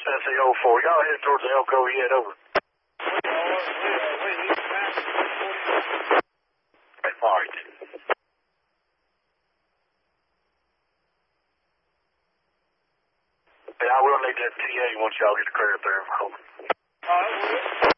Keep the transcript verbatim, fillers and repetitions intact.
S A O four. Y'all headed towards the Elko yet? Over. All right. Yeah, I will need that T A once y'all get the clear up there. Over. All right,